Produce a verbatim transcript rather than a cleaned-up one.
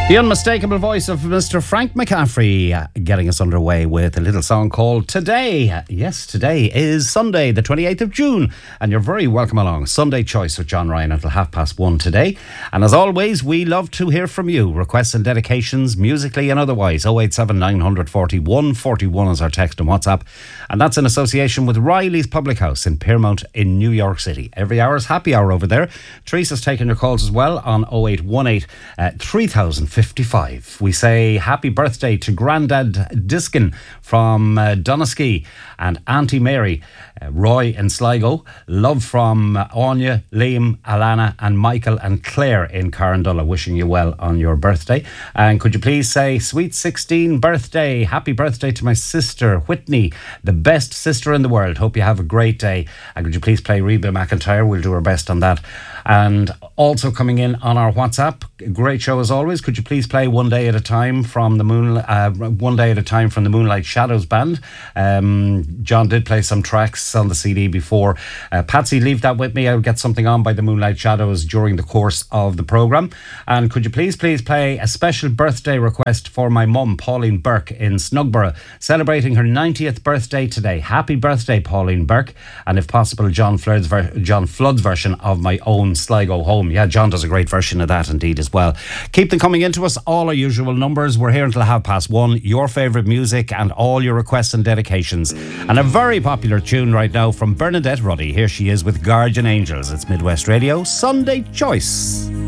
The unmistakable voice of Mister Frank McCaffrey uh, getting us underway with a little song called Today. Yes, today is Sunday, the twenty-eighth of June, and you're very welcome along. Sunday Choice with John Ryan until half past one today. And as always, we love to hear from you. Requests and dedications, musically and otherwise. oh eight seven nine four one four one is our text and WhatsApp. And that's in association with Riley's Public House in Piermont in New York City. Every hour is happy hour over there. Teresa's taking your calls as well on oh eight one eight uh, three thousand fifty-five. We say happy birthday to Grandad Diskin from uh, Donaskey and Auntie Mary, uh, Roy in Sligo. Love from uh, Anya, Liam, Alana and Michael and Claire in Carandulla. Wishing you well on your birthday. And could you please say sweet sixteen birthday, happy birthday to my sister Whitney, the best sister in the world. Hope you have a great day. And could you please play Reba McEntire? We'll do our best on that. And also coming in on our WhatsApp, great show as always. Could you please play One Day at a Time from the Moon, uh, One Day at a Time from the Moonlight Shadows band? Um, John did play some tracks on the C D before. Uh, Patsy, leave that with me. I'll get something on by the Moonlight Shadows during the course of the programme. And could you please, please play a special birthday request for my mum, Pauline Burke in Snugborough, celebrating her ninetieth birthday today. Happy birthday, Pauline Burke. And if possible, John Flood's, ver- John Flood's version of My Own Sligo Home. Yeah, John does a great version of that indeed as well. Keep them coming into us, all our usual numbers. We're here until half past one. Your favourite music and all your requests and dedications. And a very popular tune right now from Bernadette Ruddy. Here she is with Guardian Angels. It's Midwest Radio Sunday Choice.